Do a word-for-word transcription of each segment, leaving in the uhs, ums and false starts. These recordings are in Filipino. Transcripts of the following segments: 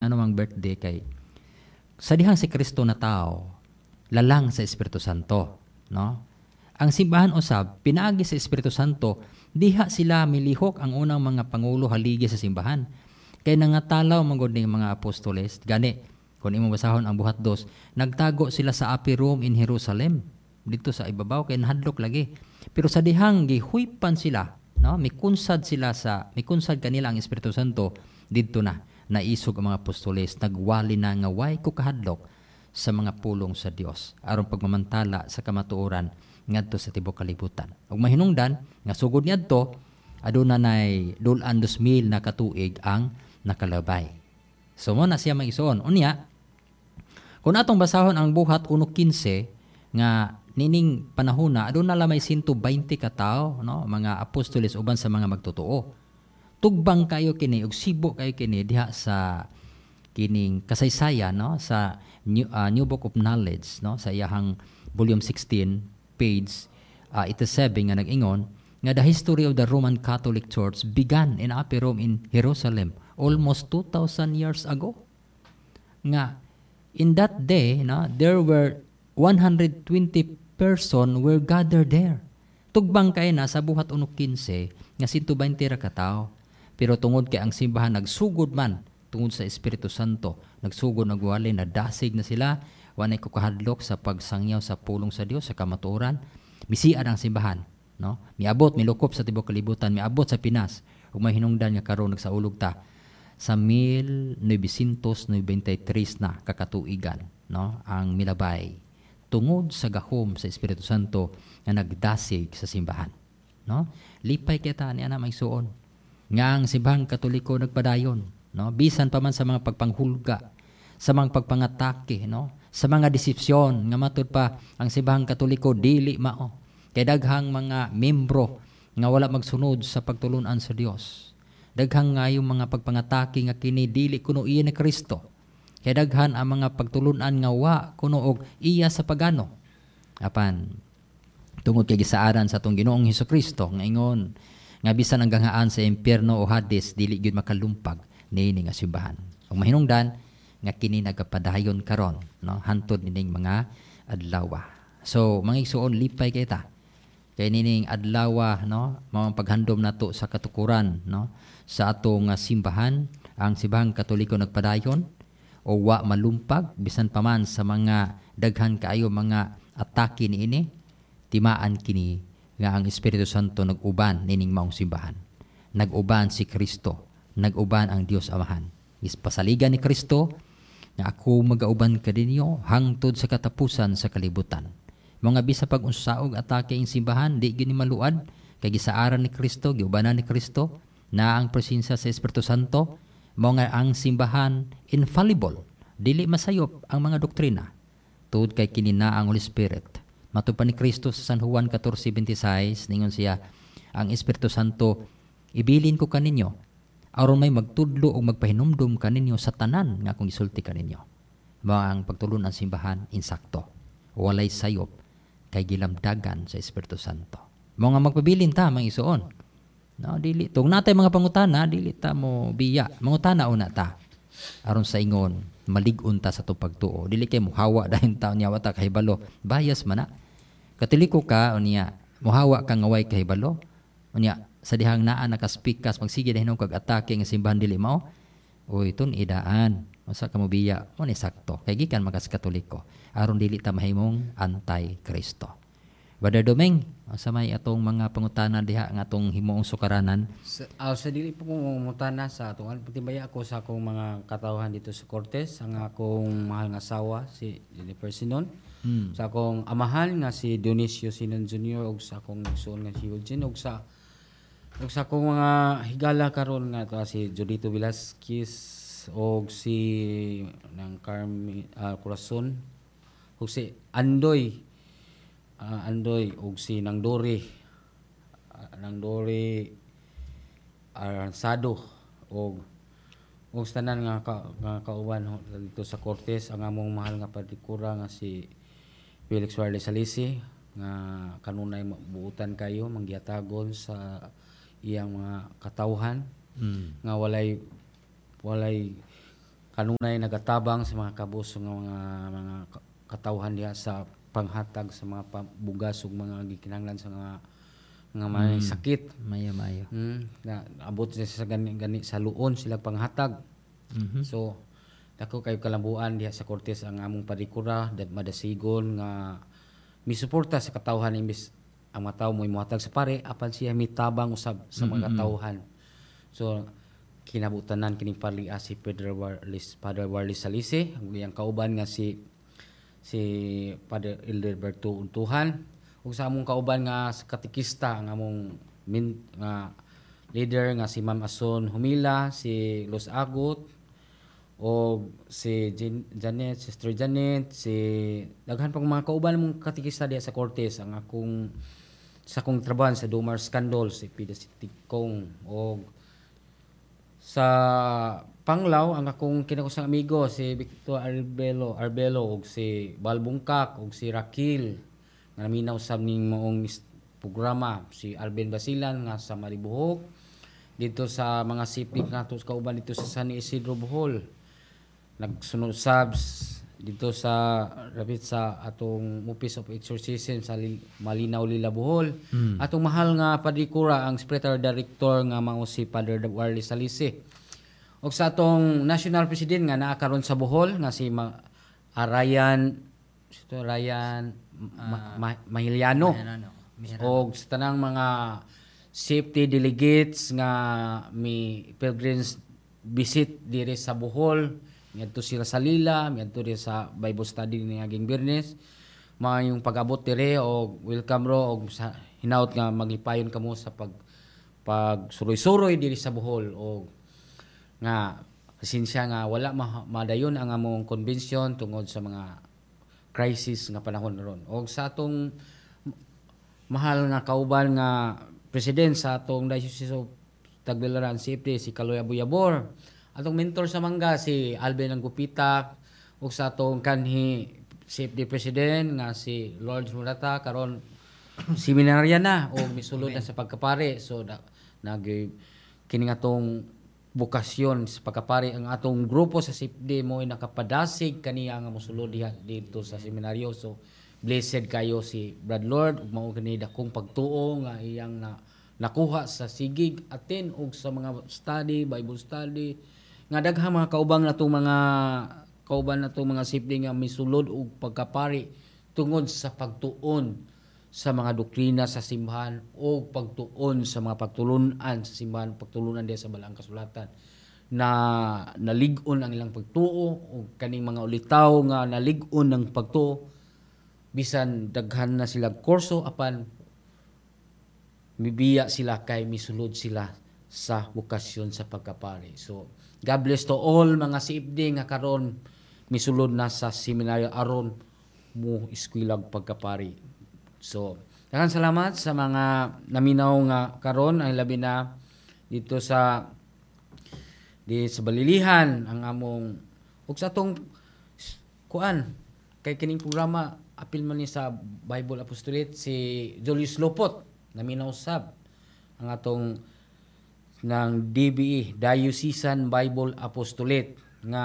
anumang birthday kay sa dihang si Kristo na tao, lalang sa Espiritu Santo, no? Ang simbahan usab pinaagi sa Espiritu Santo, diha sila milihok ang unang mga pangulo haligi sa simbahan. Kay nangatalaw man gud ning mga apostoles, gani kung imo basahon ang buhat dos, nagtago sila sa upper room in Jerusalem, dito sa ibabaw kay nahadlok lagi. Pero sa dihang gihuypan sila, no, mikunsad sila sa mikunsad kanila ang Espiritu Santo didto na naisog ang mga apostoles, nagwali na nga way ko kahadlok sa mga pulong sa Dios aron pagmamantala sa kamatuoran ngadto sa tibuok kalibutan. Ug mahinungdan nga sugod niadto aduna nay dulan dos mil na katuig ang nakalabay. So mo na siya mag-isuon. Unya, kung atong basahon ang buhat one fifteen nga nining panahona aduna lamay one hundred twenty ka tawo, no, mga apostoles uban sa mga magtotoo. Tugbang kayo kini ug sibo kayo kini diha sa kining kasaysayan, no, sa New, uh, New Book of Knowledge, no, sa iyahang volume sixteen page uh, eighty-seven nga nag-ingon nga the history of the Roman Catholic Church began in Upper Rome in Jerusalem almost two thousand years ago. Nga in that day, no, there were one hundred twenty person were gathered there. Tugbang kay na sa buhat one fifteen nga one hundred twenty ra ka tawo. Pero tungod kay ang simbahan nagsugod man tungod sa Espiritu Santo, nagsugod nagwali na dasig na sila, wanay ko kahadlok sa pagsangyaw sa pulong sa Dios sa kamatuoran, misiad ang simbahan, no? Miabot milukop sa tibuok kalibutan, miabot sa Pinas, ug mahinungdan nga karon nagsaulog ta sa nineteen ninety-three na kakatuigan, no, ang milabay tungod sa gahom sa Espiritu Santo nga nagdasig sa simbahan, no? Lipay kita ni ana maigsuon nga ang simbahang Katoliko nagpadayon, no, bisan pa man sa mga pagpanghulga, sa mga pagpangatake, no, sa mga desipsyon nga matud pa ang simbahang Katoliko dili mao kay daghang mga membro nga wala magsunod sa pagtulunan sa Dios. Daghang nga yung mga pagpangatake nga kini dili kuno iya ni Kristo. Kay daghan ang mga pagtulunan nga wa kuno og iya sa pagano. Apan tungod kay gisaaran sa atong Ginoong Hesukristo nga ingon nga bisan ang ganghaan sa impyerno o Hades dili gyud makalumpag niini nga simbahan. Ug mahinungdan nga kini nagapadayon karon, no, hantod nining mga adlaw. So mga igsuon, lipay kay ta kay nining adlaw, no, mao ang paghandom nato sa katukuran, no, sa atong simbahan. Ang simbahang Katoliko nagpadayon o wa malumpag bisan pa man sa mga daghan kaayo mga atake niini, timaan kini nga ang Espiritu Santo nag-uban nining maong simbahan. Nag-uban si Kristo, nag-uban ang Dios Amahan. Ispasaligan ni Kristo nga ako magauban kadinyo hangtod sa katapusan sa kalibutan. Mga bisa pag-unsaog atake ing simbahan, di gini maluad kay gisaaran ni Kristo, giubanan ni Kristo na ang presensya sa Espiritu Santo, mao nga ang simbahan infallible, dili masayop ang mga doktrina. Tuod kay kini na ang Holy Spirit. Matud pa ni Kristo sa San Juan fourteen twenty-six, ningon siya, ang Espiritu Santo ibilin ko kaninyo aron may magtudlo o magpahinumdum kaninyo sa tanan nga akong gisulti kaninyo. Mao ang pagtulon ang simbahan insakto, walay sayop kay gilamdagan sa Espiritu Santo. Mao nga magpabilin ta mga isuon, no, dili tong natay mga pangutana dili ta mo biya, mangutana una ta aron sa ingon malig-un ta sa to pagtuo. Dili kay muhawa dayon taon niya wata kahibalo, bias man na. Katoliko ka unya muhawa ka nga way kahibalo, unya sa dihang naa nakaspikas magsige dahinon kag atake nga simbahan dili mao, oy tun idaan usa ka mo biya mo ni sakto kay gikan makas Katoliko aron dili ta mahimong anti-Kristo. Brother Domeng, sa may atong mga pangutana diha nga atong himuong sukaranan. Sa, uh, sa dili po kong mutana sa atong patibaya ako sa akong mga katawhan dito sa Cortez, ang akong mahal nga asawa si Jennifer Sinon, hmm. sa akong amahan nga si Dionisio Sinon Junior ug sa akong nagsuon nga si Eugene ug sa ug sa akong mga higala karon nga to si Judito Velasquez ug si nang Carmen uh, Corazon ug si Andoy Uh, Andoy ug si Nang Dori uh, Nang Dori Aransado ug ug tanan nga ka, nga kauban dito sa Cortez, ang among mahal nga padikura nga si Felix Warles Salisi nga kanunay buutan kayo manggiyatagon sa iyang mga katawhan mm. nga walay walay kanunay nagatabang sa mga kabuso nga mga mga katawhan diha sa panghatag sa mga bugas ug mga gikinahanglan sa mga nga may Mm. sakit. Mayo mayo. Hmm, na abot sila sa gani, gani sa luon sila panghatag. Mhm. So dako kayo kalambuan diha sa Cortes ang among padikura dat madasigon nga misuporta sa katawhan imbis ang mga tawo mo imuhatag sa pare apan siya mitabang usab sa mga Mm-mm. katawhan. So kinabutanan kining pali si Pedro Warlis, Father Warlis Salise, ang iyang kauban nga si si Father Ilderberto Untuhan ug sa among kauban nga sa katikista ang among min, nga leader nga si Ma'am Ason Humila, si Los Agot o si Jan- Janet, Sister Janet, si daghan pang mga kauban mong katikista diha sa Cortes ang akong sa akong trabaho sa Dumar Scandal si Pida Sitikong o sa Panglaw ang akong kinakusang amigo si Victor Arbelo, Arbelo ug si Balbungkak ug si Rakil nga naminaw sab ning maong is- programa si Arben Basilan nga sa Maribuhok dito sa mga sipig nga tus kauban dito sa San Isidro Bohol nagsunod subs dito sa rapit sa atong Office of Exorcism sa Li- Malinaw Lila Bohol. Mm. Atong mahal nga padikura ang spiritual director nga mao si Father Warlis Salise. Og sa atong national president nga naa karon sa Bohol nga si Ma- Arayan ito Ryan Ma- Ma- Mahiliano. Og sa tanang mga safety delegates nga mi pilgrims visit diri sa Bohol, miadto sila sa Lila, miadto diri sa Bible study ni aging Biyernes, mayong pag-abot diri og welcome ro og sa hinaut nga maglipayon kamo sa pag pag suroy-suroy diri sa Bohol og nga pasensya nga wala ma- madayon ang among convention tungod sa mga crisis nga panahon ron. Og sa atong mahal nga kauban nga president sa atong Diocese of Tagbilaran City si Kaloy Abuyabor, atong mentor sa mangga si Alvin Anggupita ug sa atong kanhi safety president nga si Lord Murata karon seminarya na o misulod na sa pagkapare. So na, nag kini nga atong bukasyon sa pagkapare ang atong grupo sa C F D mo ay nakapadasig kaniya nga mosulod diha dito sa seminaryo. So blessed kayo si Brad Lord ug mao kini dakong pagtuo nga iyang na nakuha sa sigig atin og sa mga study, Bible study nga daghang mga kaubang natong mga kauban natong mga C F D nga misulod og pagkapari tungod sa pagtuon sa mga doktrina sa simbahan o pagtuon sa mga pagtulunan sa simbahan, pagtulunan diya sa Balaang Kasulatan na nalig-on ang ilang pagtuo o kaning mga ulitaw nga nalig-on ng pagtuo bisan daghan na sila kurso apan mibiya sila kay misulod sila sa bukasyon sa pagkapari. So God bless to all mga C F D nga karon misulod na sa seminaryo aron mo iskwilag pagkapari. So, daghang salamat sa mga naminaw nga karon ay labi na dito sa di sa Balilihan ang among ug sa atong kuan kay kining programa apil man ni sa Bible Apostolate si Julius Lopot naminaw sab ang atong ng D B E Diocesan Bible Apostolate nga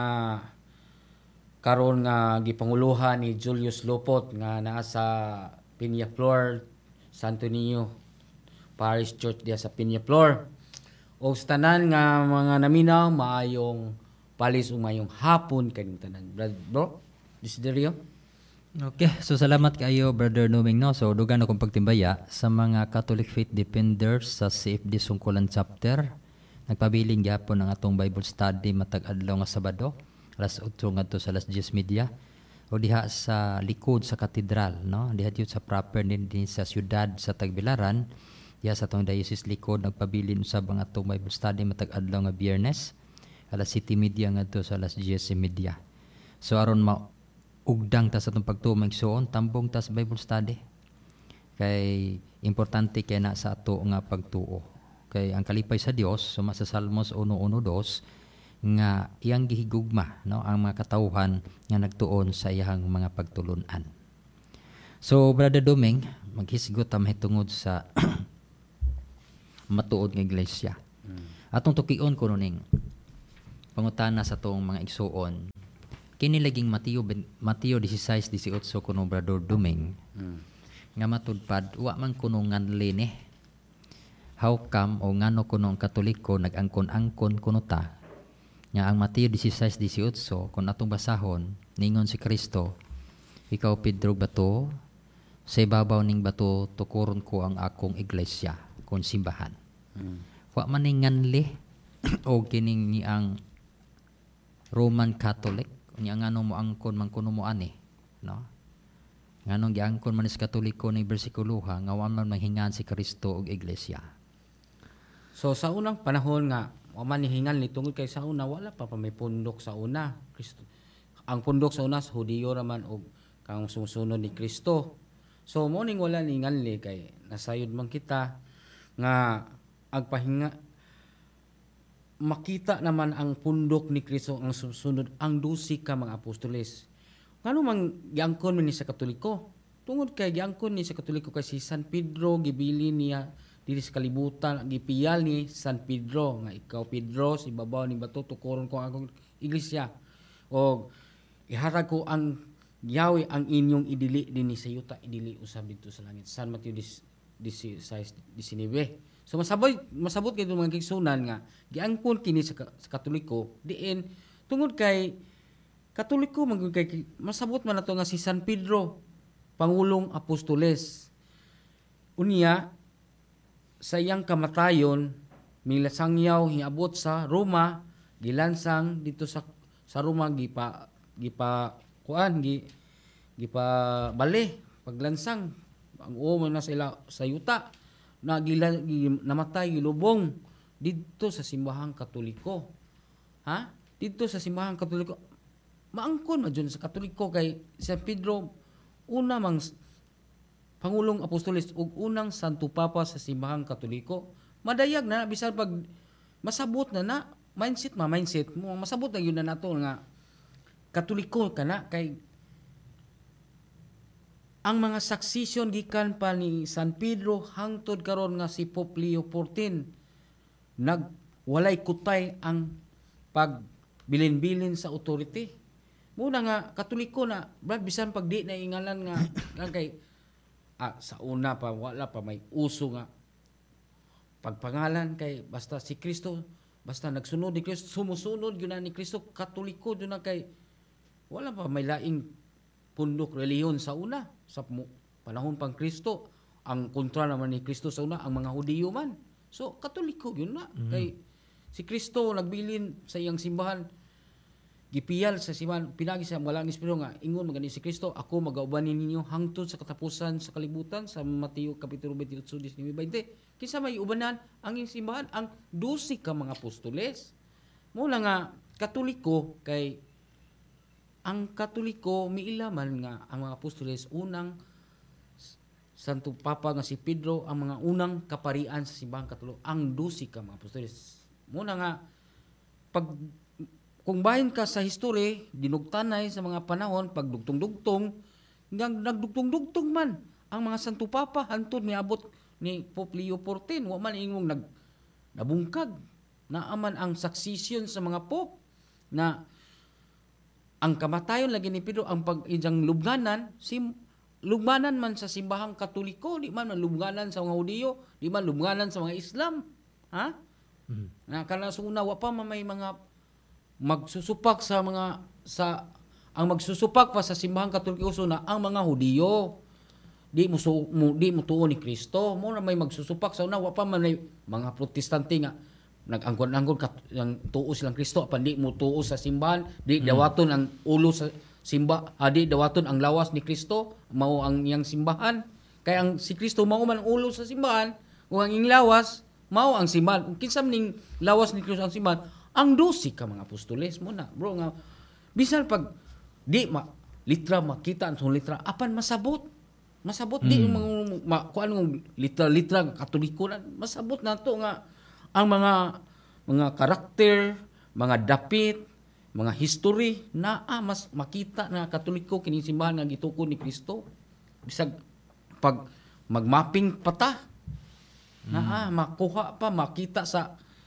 karon nga gipanguluhan ni Julius Lopot nga naa sa Peñaflor, Santo Niño Parish Church diya sa Peñaflor. O sa tanan nga mga naminaw, maayong palis o maayong hapon kaning tanan. Bro, Desiderio? Okay, so salamat kayo Brother Numing no. So dugan akong pagtimbaya sa mga Catholic Faith Defenders sa C F D Sungkulan Chapter. Nagpabiling gyapon ang atong Bible study matag adlaw nga Sabado, alas otso ngadto sa alas diyes media. O diha sa likod sa katedral, no? Diha dito sa proper din, din sa siyudad sa Tagbilaran, diha sa atong diocese likod nagpabilin usab ang atong Bible study matag adlaw nga Biyernes, alas siyete media ngadto sa alas diyes media. So aron maugdang ta sa atong pagtumang igsoon, tambong ta sa Bible study. Kay importante kay na sa ato nga pagtuo. Kay ang kalipay sa Dios suma sa Salmos one one two nga iyang gihigugma no ang mga katawhan nga nagtuon sa iyang mga pagtulunan. So Brother Doming, maghisgot ta mahitungod sa matuod nga iglesia. Atong tukion kuno ning pangutana sa tong mga igsuon. Kini laging Mateo Mateo sixteen eighteen kuno Brother Dumeng. Mm. Nga matudpad wa man kuno nganli ni. How come o ngano kuno ang Katoliko nag-angkon-angkon kuno ta? Nga ang Mateo sixteen eighteen kun atong basahon ningon si Kristo, ikaw Pedro bato, sa ibabaw ning bato tukuron ko ang akong iglesia kun simbahan. Mm. Wa man ning nganli o kining ni ang Roman Catholic nya ngano mo angkon man kuno mo ani, no? Nganong giangkon man sa Katoliko ni bersikuloha nga wa man mahingan si Kristo og iglesia. So sa unang panahon nga wa man hihingan ni tungod kay sa una wala pa pa may pundok sa una. Kristo. Ang pundok sa una sa Hudiyo raman og kang sumusunod ni Kristo. So mo ning wala ni nganli kay nasayod man kita nga agpahinga makita naman ang pundok ni Kristo ang susunod ang dusi ka mga apostoles. Ngano man giangkon ni sa Katoliko? Tungod kay giangkon ni sa Katoliko kay si San Pedro gibili niya diri sa kalibutan gipiyal ni San Pedro nga ikaw Pedro si babaw ni bato tukuron ko ang akong iglesia. O ihatag ko ang Yahweh ang inyong idili dinhi sa yuta idili usab dito sa langit. San Mateo nineteen. So masabot masabot kay mga kigsunan nga giangkon kini sa, sa Katoliko diin tungod kay Katoliko man kay masabot man nato nga si San Pedro pangulong apostoles. Unya sa iyang kamatayon milasangyaw hiabot sa Roma gilansang dito sa sa Roma gipa gipa kuan gi gipa bali paglansang ang umo na sila sa yuta na gila, namatay gilubong dito sa simbahang Katoliko. Ha? Dito sa simbahang Katoliko. Maangkon na dyan sa Katoliko kay San Pedro una mang pangulong apostoles ug unang Santo Papa sa simbahang Katoliko. Madayag na bisan pag masabot na na mindset ma mindset mo masabot na yun na nato nga Katoliko kana kay ang mga succession gikan pa ni San Pedro hangtod karon nga si Pope Leo fourteen nag walay kutay ang pagbilin-bilin sa authority. Muna nga Katoliko na brad bisan pag di na ingalan nga nga kay ah, sa una pa wala pa may uso nga pagpangalan kay basta si Kristo basta nagsunod ni Kristo sumusunod gyud na ni Kristo Katoliko gyud na kay wala pa may laing pundok reliyon sa una sa panahon pang Kristo ang kontra naman ni Kristo sa una ang mga Hudiyo man so Katoliko yun na mm-hmm. Kay si Kristo nagbilin sa iyang simbahan gipiyal sa simbahan pinagi sa walang espiritu nga ingon magani si Kristo ako magaubanin ninyo hangtod sa katapusan sa kalibutan sa Mateo kapitulo twenty-eight twenty kinsa may ubanan ang iyang simbahan ang dusi ka mga apostoles mo na nga Katoliko kay ang Katoliko miilaman nga ang mga apostoles unang Santo Papa nga si Pedro ang mga unang kaparian sa simbahang Katoliko ang dusi ka mga apostoles. Muna nga pag kung bahin ka sa history dinugtanay sa mga panahon pag dugtong-dugtong hanggang nagdugtong-dugtong man ang mga Santo Papa hantod miabot ni Pope Leo fourteen wa man ingong nag nabungkag naaman ang succession sa mga pope na ang kamatayon lagi ni Pedro ang pag-ijang lubnganan sim lubnganan man sa simbahang Katoliko di man lubnganan sa mga Hudiyo di man lubnganan sa mga Islam ha mm-hmm. Na kana suna wa pa may mga magsusupak sa mga sa ang magsusupak pa sa simbahang Katoliko na ang mga Hudiyo di mo, so, mo di mo tuo ni Kristo mo na may magsusupak sa una wa pa man may mga Protestante nga nag-angkon-angkon ang tuo silang Kristo apan di mo tuo sa simbahan di mm. dawaton ang ulo sa simba adi dawaton ang lawas ni Kristo mao ang iyang simbahan kay ang si Kristo mao man ang ulo sa simbahan ug ang iyang lawas mao ang simbahan ug kinsa ning lawas ni Kristo ang simbahan ang dusi ka mga apostoles mo na bro nga bisan pag di ma litra makita ang litra apan masabot masabot mm. di ma kuan litra litra Katoliko na masabot nato nga ang mga mga karakter, mga dapit, mga history na ah, mas makita na Katoliko kining simbahan nga gitukod ni Kristo. Bisag pag magmapping pata mm. na ah, makuha pa makita sa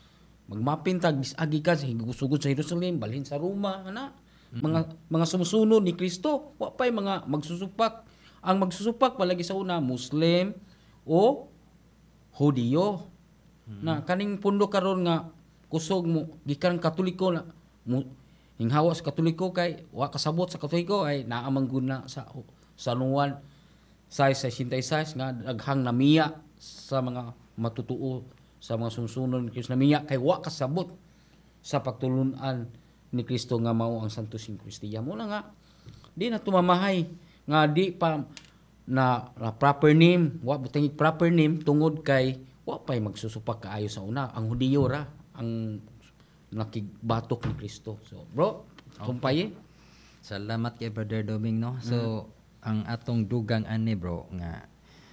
magmapintag agi ka sa higugusugod sa Jerusalem, balhin sa Roma, ana. Mga mga sumusunod ni Kristo, wa pay mga magsusupak. Ang magsusupak palagi sa una Muslim o Hudiyo. Na kaning pundo karon nga kusog mo gikan Katoliko na mo, hinghawa sa Katoliko kay wa kasabot sa Katoliko ay naamang guna sa sa Nuan size sixty-six nga daghang namiya sa mga matutuo sa mga sumusunod ni Kristo namiya kay wa kasabot sa pagtulunan ni Kristo nga mao ang Santo Eucharistia. Mo na nga di na tumamahay nga di pa na, na proper name, wa butang proper name tungod kay wa pay magsusupak kaayo sa una. Ang Hudiyo ra ang nakigbatok ni Kristo. So, bro, kumpay. Salamat kay Brother Doming, no. So, mm. ang atong dugang ani, bro, nga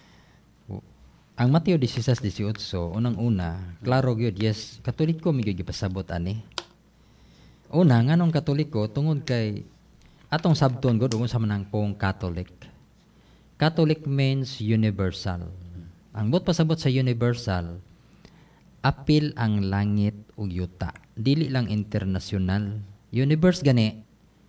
ang Mateo sixteen eighteen, unang-una, klaro gyud, yes, Katoliko mi gyud gipasabot ani. Una, nganong Katoliko tungod kay atong sabton gud unsa man ang pong Catholic. Catholic means universal. Ang bot pasabot sa universal, apil ang langit ug yuta. Dili lang internasyonal. Universe gani.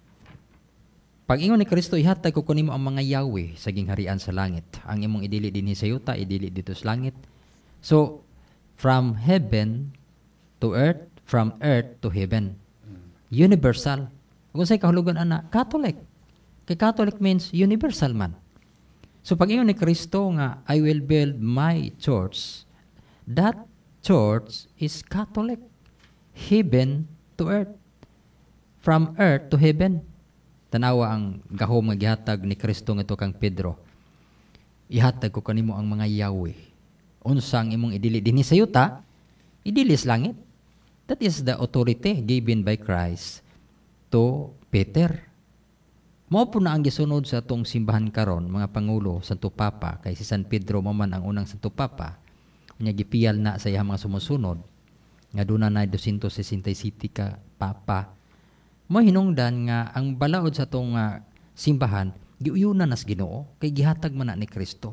Pag ingon ni Kristo ihatag ko kunimo ang mga Yahweh sa gingharian sa langit. Ang imong idili dinhi sa yuta, idili dito sa langit. So, from heaven to earth, from earth to heaven. Universal. Kung sa'y kahulugan ana, Catholic. Kay Catholic means universal man. So pag ingon ni Kristo nga, I will build my church, that church is Catholic. Heaven to earth. From earth to heaven. Tanawa ang gahom nga gihatag ni Kristo nga kang Pedro. Ihatag ko kanimo ang mga Yahweh. Unsa ang imong idili dinhi sa yuta, idili sa langit. That is the authority given by Christ to Peter. Mao po na ang gisunod sa atong simbahan karon, mga pangulo, Santo Papa, kay si San Pedro mo man ang unang Santo Papa. Nya gipiyal na sa iyang mga sumusunod nga duna na two sixty-seven ka papa. Mo hinungdan nga ang balaod sa atong uh, simbahan giuyunan nas Ginoo kay gihatag man na ni Kristo.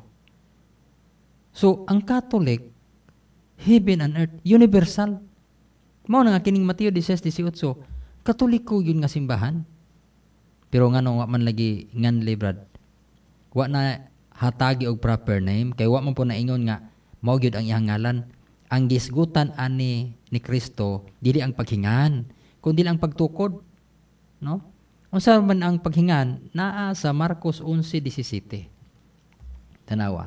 So ang Catholic, heaven and earth, universal. Mao na nga kining Mateo sixteen eighteen, Katoliko yun nga simbahan. Pero ngano wa man lagi nganli brad. Wa na hatagi og proper name kay wa man po naingon nga mao gyud ang iyang ngalan. Ang gisgutan ani ni Kristo dili ang paghingan, kundi ang pagtukod, no? Unsa man ang paghingan naa sa Marcos eleven seventeen. Tanawa.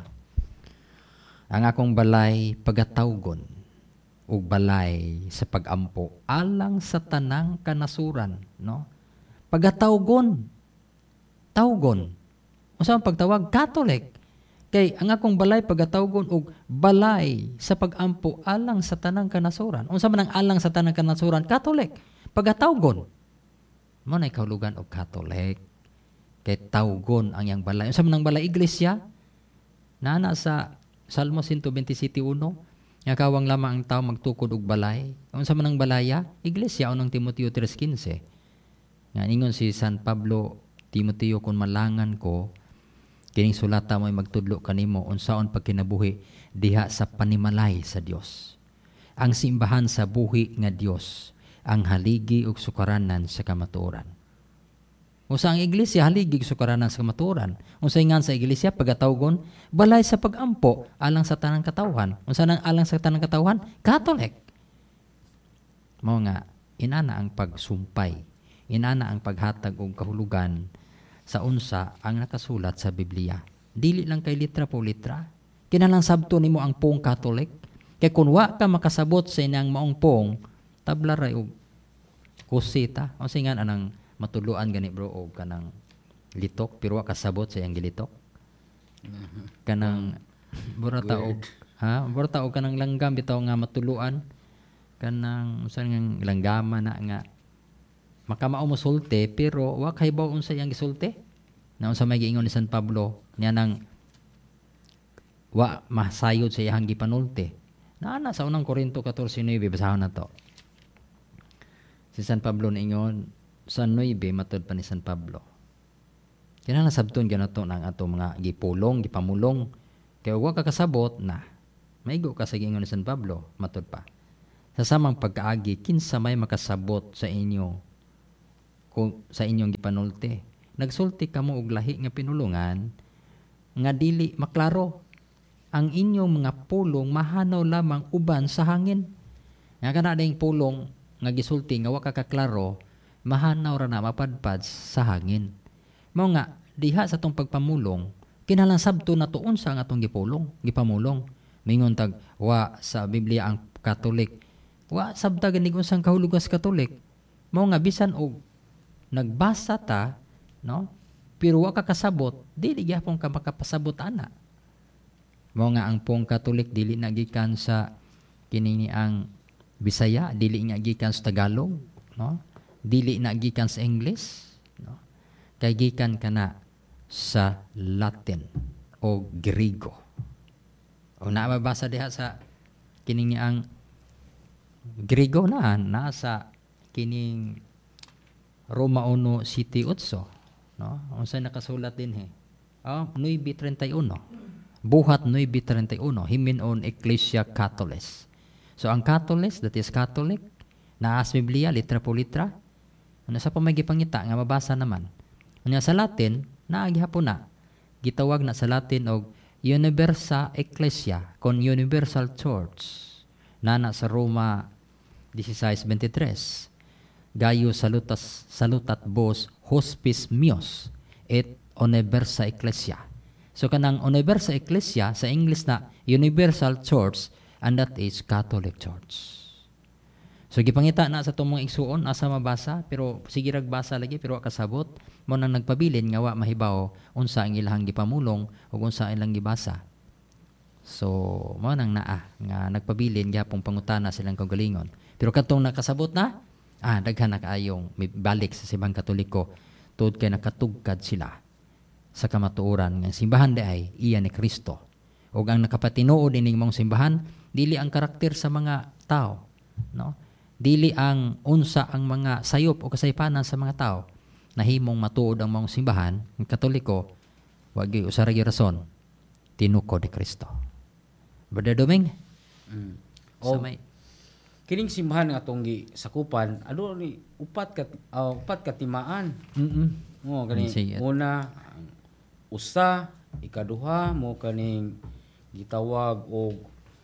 Ang akong balay pagatawgon ug balay sa pagampo alang sa tanang kanasuran, no? Pagatawgon. Tawgon. Unsa ang pagtawag? Catholic. Kay ang akong balay pagatawgon og balay sa pagampo alang sa tanang kanasuran. Unsa man ang alang sa tanang kanasuran? Catholic. Pagatawgon. Mao nay kahulugan og Catholic. Kay tawgon ang yang balay. Unsa man ang balay? Iglesia. Nana sa Salmo one twenty-seven one, nga kawang lamang ang tao magtukod og balay. Unsa man ang balaya? Iglesia unang Timoteo three fifteen. Nga ingon si San Pablo, Timoteo, kung malangan ko, kining sulata mo'y magtudlo kanimo unsaon pagkinabuhi diha sa panimalay sa Dios. Ang simbahan sa buhi nga Dios, ang haligi ug sukaranan sa kamatuoran. Unsa ang iglesia haligi ug sukaranan sa kamatuoran? Unsa ingan sa iglesia pagatawgon balay sa pagampo alang sa tanang katawhan. Unsa nang alang sa tanang katawhan? Catholic. Mao nga inana ang pagsumpay, inana ang paghatag og kahulugan sa unsa ang nakasulat sa Biblia. Dili lang kay litra po litra. Kinahanglan sabto nimo ang pong Catholic. Kay kun wa ka makasabot sa inang maong pong, tabla ra og kusita. O singan anang matuluan gani bro og kanang litok pero wa kasabot sa iyang gilitok. Kanang burata og ha, burata og kanang langgam bitaw nga matuluan kanang usan nga langgama na nga makamao mo sulti pero wa kay baw unsa iyang gisulti. Na unsa may giingon ni San Pablo niya nang wa masayod sa iyang gipanulti. Naana sa unang Korinto fourteen nine basahon na to. Si San Pablo niingon sa nine matud pa ni San Pablo. Kinahanglan sabton ganato nang ato mga gipulong, gipamulong kay wa ka kasabot na maigo ka sa giingon ni San Pablo matud pa. sa samang pagkaagi kinsa may makasabot sa inyo kung sa inyong gipanulti. Nagsulti kamo og lahi nga pinulungan nga dili maklaro. Ang inyong mga pulong mahanaw lamang uban sa hangin. Nga kana ding pulong nga gisulti nga wa ka kaklaro, mahanaw ra na mapadpad sa hangin. Mao nga diha sa tong pagpamulong, kinahanglan sabto na tuon sa nga atong gipulong, gipamulong. Mingon tag wa sa Biblia ang Katolik. Wa sabta ganig unsang kahulugan sa Katolik. Mao nga bisan og nagbasa ta, no? Pero wa ka kasabot, dili gyapon ka makapasabot ana. Mao nga ang pong Katolik dili na gikan sa kini ang Bisaya, dili nga gikan sa Tagalog, no? Dili na gikan sa English, no? Kay gikan kana sa Latin o Griego. O na mabasa diha sa kining ang Griego na nasa kining Roma one City eight, no? Unsa nakasulat din he? Oh, nine thirty-one. Buhat nine thirty-one, Himenon Ecclesia Catholis. So ang Catholis, that is Catholic, naa sa Biblia litra po litra. Ano sa pamagipangita nga mabasa naman. Unya sa Latin, naa gihapon na. Gitawag na sa Latin og Universa Ecclesia kon Universal Church. Nana sa Roma sixteen twenty-three. Gayo salutas salutat vos hospis mios et Universa Ecclesia. So kanang Universa Ecclesia sa English na Universal Church, and that is Catholic Church. So gipangita na sa tumong igsuon asa mabasa, pero sige rag basa lagi pero wa kasabot. Mo nang nagpabilin nga wa mahibaw unsa ang ilahang gipamulong ug unsa ang ilang gibasa. So mo nang naa nga nagpabilin gyapon pangutana silang kaugalingon. Pero kadtong nakasabot na, ah daghan na kaayong balik sa simbahang Katoliko tungod kay nakatugkad sila sa kamatuoran nga simbahan di ay iya ni Kristo. Ug ang nakapatinuod ining mong simbahan dili ang karakter sa mga tao, no? Dili ang unsa ang mga sayop o kasaypanan sa mga tao. Nahimong matuod ang mong simbahan, ang Katoliko, wag gyud usa ra gyud rason, tinuko ni Kristo. Brother Doming? Mm. Sa O, may kining simbahan nga atong gisakupan, ano ni upat ka uh, upat ka timaan. Mm. Mo kani Sige. una ang usa, ikaduha mo kaning gitawag og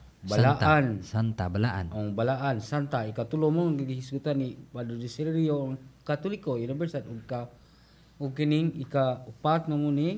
balaan. Santa, Santa balaan. Ang balaan, santa, ikatulo mo ang gihisgutan ni Padre Desiderio ang Katoliko, Universal ug ka ug kining ika-upat na mo ni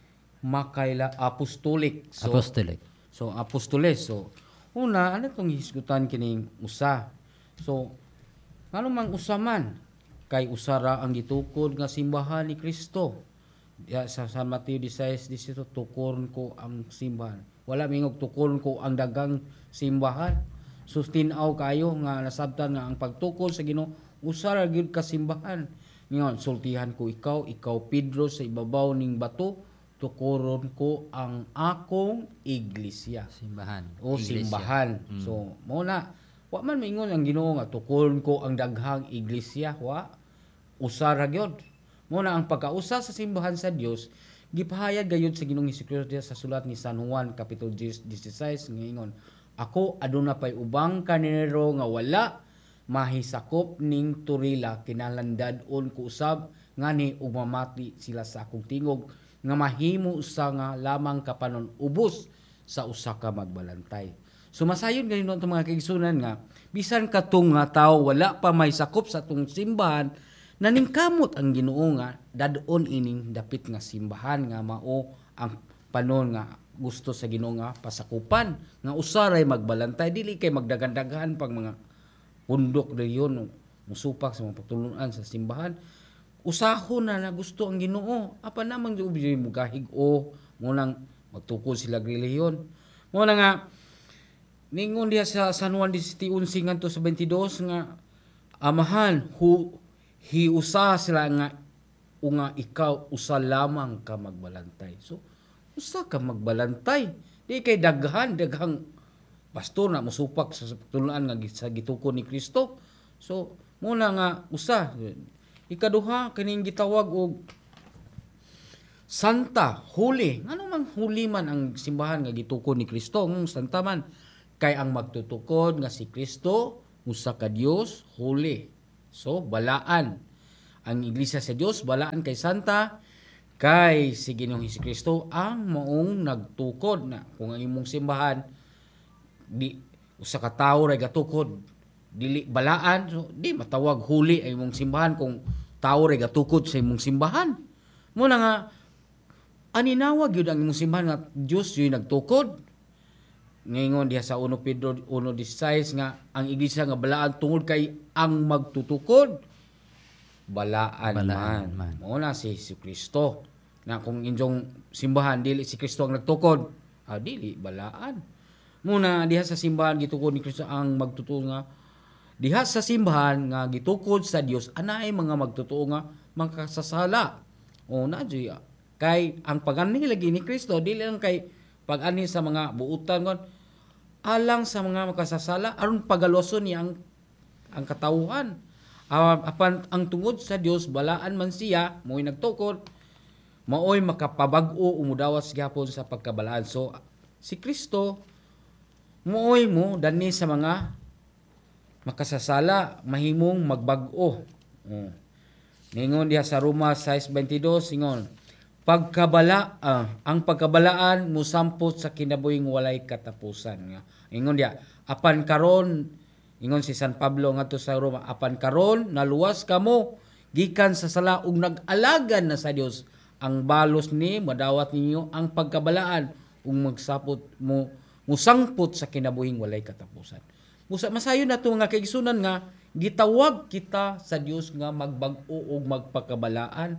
makaila apostolic. So, Apostolic. So apostoles. So una ano tong hisgutan kining usa. So ngano mang usa man kay usara ang gitukod nga simbahan ni Kristo. Ya, sa San Mateo sixteen eighteen tukuron ko ang simbahan. Wala mingog tukuron ko ang dagang simbahan. Sustinaw kayo nga nasabtan nga ang pagtukod sa Ginoo usara gyud ka simbahan. Ngayon sultihan ko ikaw, ikaw Pedro sa ibabaw ning bato, tukuron ko ang akong iglesia. Simbahan. O Iglesia. simbahan. Mm. So mo na wa man maingon ang Ginoo nga tukuron ko ang daghang iglesia, wa usara gyud. Mo na ang pagkausa sa simbahan sa Dios gipahayag gayud sa Ginoong Hesukristo sa sulat ni San Juan kapitulo sixteen nga ingon, ako aduna pay ubang karnero nga wala mahisakop ning turila kinalandad-on ko usab ngani ug mamati sila sa akong tingog nga mahimo usa nga lamang kapanon ubos sa usa ka magbalantay. So masayon gayon itong mga kaigsunan nga bisan katong nga tawo wala pa may sakop sa atong simbahan, naningkamot ang Ginoo nga dadon ining dapit nga simbahan nga mao ang panon nga gusto sa Ginoo nga pasakupan nga usaray magbalantay, dili kay magdagan-daghan pang mga pundok dayon musupak sa mga pagtulunan sa simbahan. Usahon na na gusto ang Ginoo. Apa namang di mo gahig-o mo nang magtukod sila relihiyon. Mo na nga ningon diha sa San Juan sixteen ngadto sa twenty-two nga amahan hu hiusa sila nga unga ikaw usa lamang ka magbalantay. So usa ka magbalantay, di kay daghan daghang pastor na musupak sa pagtulunan nga sa gitukod ni Kristo. So muna nga usa. Ikaduha kining gitawag og santa, huli. Ngano mang huli man ang simbahan nga gitukod ni Kristo, ng santa man kay ang magtutukod nga si Kristo usa ka Dios holy. So balaan ang iglesia sa Dios, balaan kay santa, kay si Ginoong Hesukristo ang maong nagtukod na kung ang imong simbahan di usa ka tawo ray gatukod dili balaan, so di matawag huli ang imong simbahan kung tawo ray gatukod sa imong simbahan. Muna nga aninawag yun ang imong simbahan nga Dios yung nagtukod. Ngayon diha sa First Pedro one sixteen nga ang iglesia nga balaan tungod kay ang magtutukod balaan, Balaan man. man. Mao na si Jesucristo. Na kung inyong simbahan dili si Kristo ang nagtukod, ah, dili balaan. Muna diha sa simbahan gitukod ni Kristo ang magtutuo nga diha sa simbahan nga gitukod sa Dios anay mga magtutuo nga makasasala. O na joy kay ang pag-ani lagi ni Kristo dili lang kay pag-ani sa mga buutan ngon alang sa mga makasasala aron pagaluson niya ang ang katawhan. Uh, apan ang tungod sa Dios balaan man siya mo'y nagtukod maoy makapabag-o umudawas gyapon sa pagkabalaan. So si Kristo mo'y mo dani sa mga makasasala mahimong magbag-o. Oh. Ningon diha sa Roma six twenty-two ingon pagkabala uh, ang pagkabalaan musampot sa kinabuhing walay katapusan nga. Ingon diha apan karon ingon si San Pablo ngadto sa Roma apan karon naluwas kamo gikan sa sala ug nag-alagan na sa Dios ang balos ni madawat ninyo ang pagkabalaan ug magsapot mo musangpot sa kinabuhing walay katapusan. Musa masayon nato nga kaigsunan nga gitawag kita sa Dios nga magbag-o ug magpakabalaan.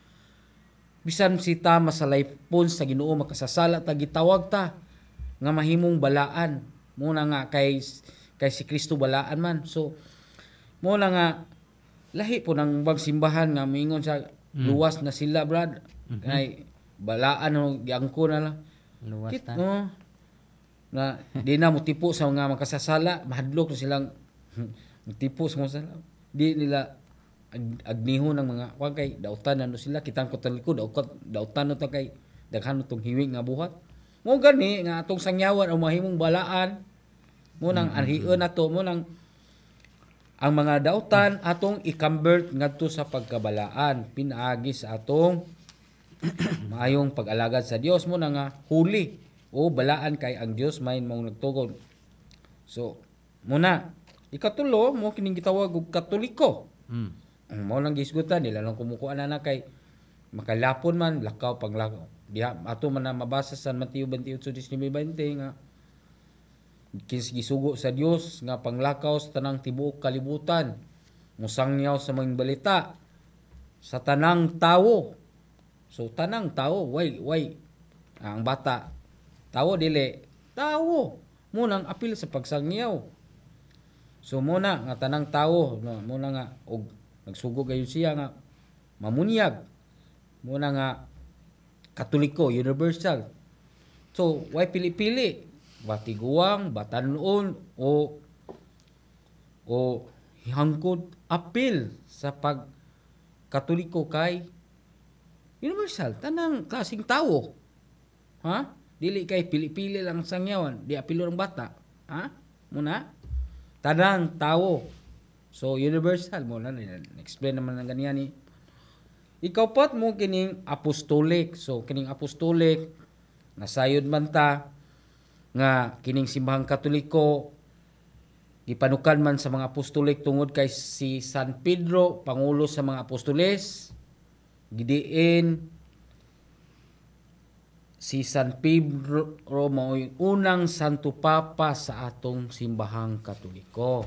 Bisan sita masalaypon sa Ginoo makasasala ta gitawag ta nga mahimong balaan. Muna nga kay kay si Kristo balaan man. So muna nga lahi po nang bagsimbahan nga mingon sa mm. luwas na sila brad. Mm-hmm. Kay balaan no giangko na lang. Luwas Kit, ta. No, na di na mutipo sa mga makasasala, mahadlok na silang mutipo sa mga sala. Di nila ag, agniho ng mga kuan kay dautan na no sila kitang katoliko daot dautan no ta kay daghan tong hiwing nga buhat. Mo gani nga atong sangyawan o mahimong balaan mo nang mm-hmm. anhion nato mo nang ang mga dautan atong i-convert ngadto sa pagkabalaan pinaagi sa atong maayong pag-alagad sa Dios mo na nga huli o balaan kay ang Dios may mong nagtugon. So muna ikatulo mo kining gitawag og katoliko. Mm. Mo lang gisgutan nila lang kumukuha na na kay makalapon man lakaw paglakaw. Diha ato man na mabasa sa Mateo twenty-eight twenty nga kis gisugo sa Dios nga panglakaw sa tanang tibuok kalibutan musangyaw sa mga balita sa tanang tawo. So tanang tawo way way ang bata tawo dili tawo munang apil sa pagsangyaw. So muna nga tanang tawo no, muna nga og nagsugo gayon siya nga mamunyag muna nga katoliko universal. So way pili-pili batiguang, batanon o o hangkod apil sa pag katoliko kay universal tanang klaseng tawo. Ha? Dili kay pili-pili lang sangyawan, di apilo ng bata. Ha? Muna tanang tawo. So universal mo na explain naman ng ganyan ni. Ikaw pat mo kining apostolic. So kining apostolic nasayod man ta nga kining simbahang katoliko gipanukan man sa mga apostolik tungod kay si San Pedro pangulo sa mga apostoles gidiin si San Pedro mao'y unang santo papa sa atong simbahang katoliko.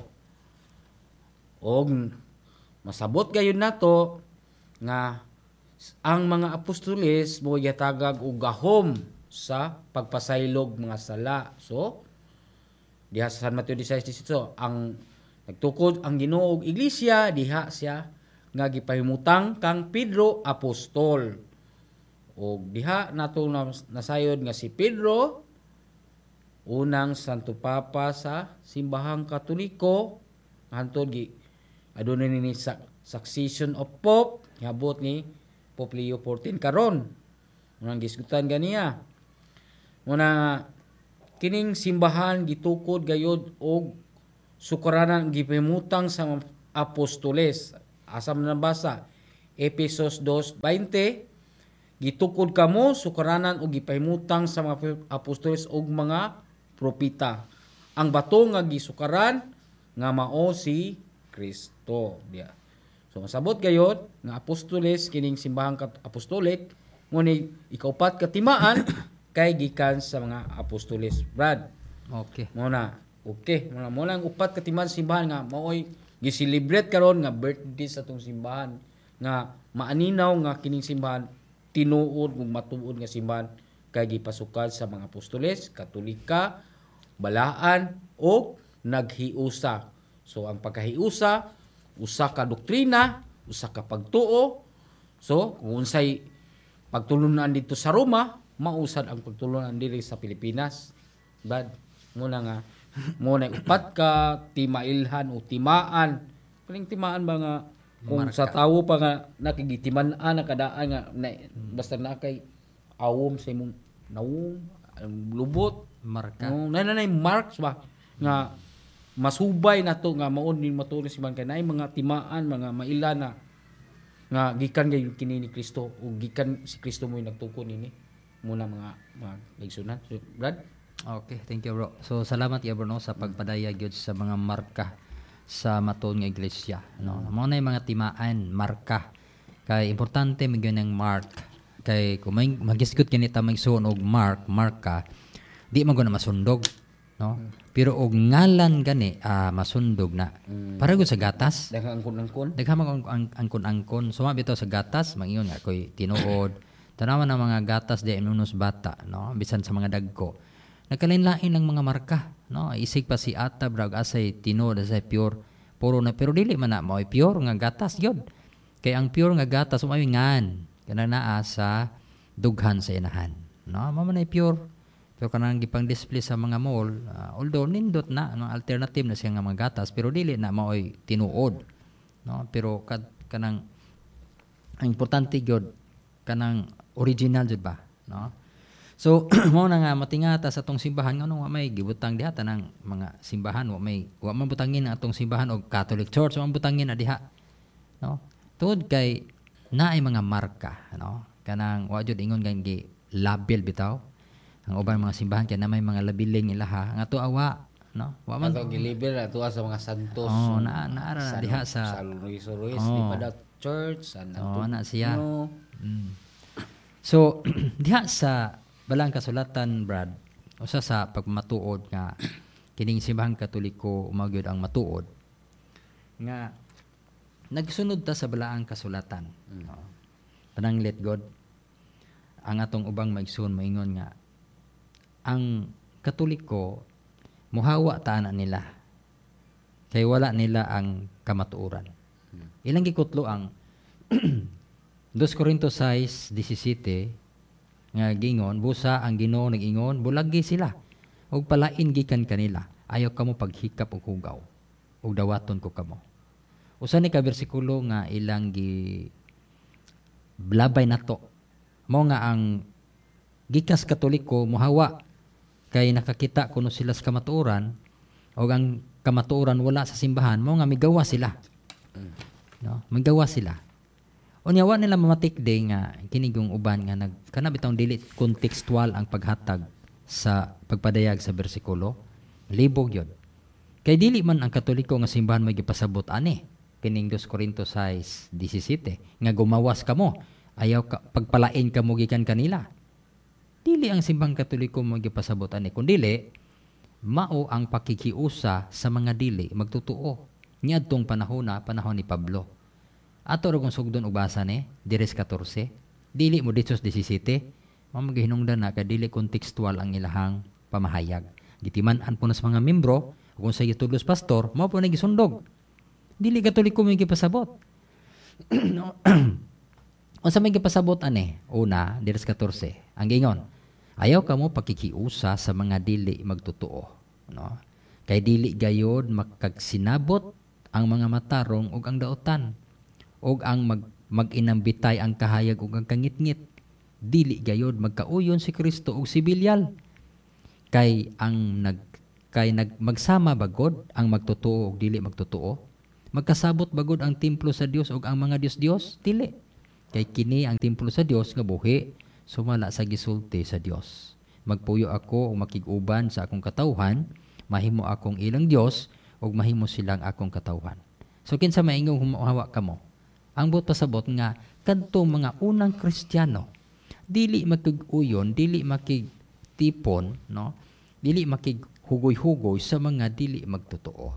Og masabot gayon nato nga ang mga apostoles mo yatagag og gahom sa pagpasaylog mga sala. So diha sa San Mateo sixteen eighteen ang nagtukod ang Ginoo og iglesia diha siya nga gipahimutang kang Pedro apostol. Og diha nato nasayod nga si Pedro unang santo papa sa simbahang katoliko hantod gi adunay ni succession of pope niabot ni Pope Leo fourteen karon. Unang gisgutan ganiya. Muna kining simbahan gitukod gayud og sukaranan gipahimutang sa mga apostoles. Asam na basa Efesos two twenty, gitukod kamo sukaranan og gipahimutang sa mga apostoles ug mga propita. Ang bato nga gisukaran nga mao si Kristo. Diya. So masabot gayod nga apostoles kining simbahang apostolik ngunit ikaupat katimaan kay gikan sa mga apostoles. Brad. Okay. Mo na. Okay, mo na mo lang upat katimaan simbahan nga maoy gi-celebrate karon nga birthday sa tong simbahan nga maaninaw nga kining simbahan tinuod ug matuod nga simbahan kay gipasukad sa mga apostoles, katolika, balaan o naghiusa. So ang pagkahiusa usa ka doktrina, usa ka pagtuo. So kung unsay pagtulunan dito sa Roma, mausad ang pagtulunan diri sa Pilipinas. Bad mo na nga mo na upat ka timailhan o timaan. Kaning timaan ba nga kung Marka. sa tawo pa nga nakigitiman-an nakadaan nga na, basta na kay awom sa imong nawong lubot Marka. no na na marks ba nga masubay na to nga maon din matulis si man kay nay mga timaan mga maila na nga gikan gay kini ni Kristo o gikan si Kristo mo nagtukon nini muna mga mga igsunan. So, Brad. Okay, thank you bro. So salamat ya bro no, sa pagpadaya gyud sa mga marka sa maton nga iglesia no. Mao na yung mga timaan, marka. Kay importante mi gyud ang mark. Kay kung may magisgot kini ta magsuon og mark, marka, di man guna masundog no. Pero og ngalan gani ah, masundog na. Para gud sa gatas. Daghang angkon-angkon. Daghan ang ang- angkon-angkon. Suma bitaw sa gatas, mangingon nga koy tinuod. Tanawan ang mga gatas di inunos bata no, bisan sa mga dagko. Nagkalain-lain lang mga marka, no? Isig pa si ata brag asay tinod asay pure puro na pero dili man na mao pure nga gatas gyud. Kay ang pure nga gatas umay ngan kana naa sa dughan sa inahan, no? Mao man ay pure. Pero kanang gipang display sa mga mall, uh, although nindot na ano alternative na siya nga mga gatas pero dili na mao tinuod, no? Pero kad, kanang ang importante gyud kanang original jud ba, no? So mo na nga matingata sa atong simbahan ngano wa may gibutang diha tanang mga simbahan wa may wa man butangin ang atong simbahan og Catholic Church wa man butangin na diha no tuod kay naay mga marka no kanang wa jud ingon gan gi label bitaw ang ubang mga simbahan kay na may mga labiling ilaha nga to awa no wa man Ato giliber ato sa mga santos. oh na naara na diha sa sa Luis-Luis Oh. di pa daw church san oh na siya. No. Mm. So diha sa balang kasulatan Brad usa sa pagmatuod nga kining simbahang Katoliko umagyod ang matuod nga nagsunod ta sa balaang kasulatan no? Pananglit God ang atong ubang maigsoon moingon nga ang Katoliko muhawa ta na nila kay wala nila ang kamatuoran. Ilang gikutlo ang Dos Corintios six seventeen nga gingon busa ang Ginoo nag-ingon bulagi sila ug palain gikan kanila ayaw kamo paghikap og hugaw ug dawaton ko kamo. Usa ni ka bersikulo nga ilang gi blabay nato mao nga ang gikas Katoliko muhawa kay nakakita kuno sila sa kamatuoran ug ang kamatuoran wala sa simbahan mao nga migawa sila. No, migawa sila. Unya wa nila mamatikde nga kinigong uban nga nag kana bitong dili contextual ang paghatag sa pagpadayag sa bersikulo. Libog yun. Kay dili man ang Katoliko nga simbahan may gipasabot ani kining Dos Corintios six seventeen nga gumawas kamo ayaw ka, pagpalain kamo gikan kanila. Dili ang simbang Katoliko mo gipasabot ani kun dili mao ang pakikiusa sa mga dili magtutuo niadtong panahona panahon ni Pablo. Ato ra kung sugdon og basa ni Dires fourteen dili mo Ditos seventeen mao magihinungdan na kay dili kontekstual ang ilahang pamahayag. Gitiman-an po na sa mga membro kung sa gitudlos pastor mao po nagisundog. Dili Katoliko mo gipasabot. Unsa may gipasabot ani? Una, Dires fourteen ang gingon ayaw kamo pakikiusa sa mga dili magtutuo, no? Kay dili gayod makagsinabot ang mga matarong ug ang daotan ug ang mag mag-inambitay ang kahayag ug ang kangitngit. Dili gayod magkauyon si Kristo og sibilyal. Kay ang nag Kay nag magsama bagod ang magtotoo ug dili magtotoo? Magkasabot bagod ang templo sa Dios ug ang mga Dios-Dios? Dili. Kay kini ang templo sa Dios nga buhi sumala sa gisulti sa Dios. Magpuyo ako ug makig-uban sa akong katawhan, mahimo akong ilang Dios ug mahimo silang akong katawhan. So kinsa maingong humuhawa kamo? Ang buot pasabot nga kadtong mga unang Kristiyano dili makig-uyon, dili makig-tipon, no? Dili makig-hugoy-hugoy sa mga dili magtotoo.